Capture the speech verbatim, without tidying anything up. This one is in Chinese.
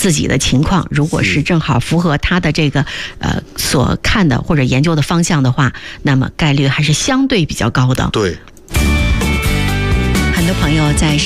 自己的情况，如果是正好符合他的这个呃所看的或者研究的方向的话，那么概率还是相对比较高的。 对， 很多朋友在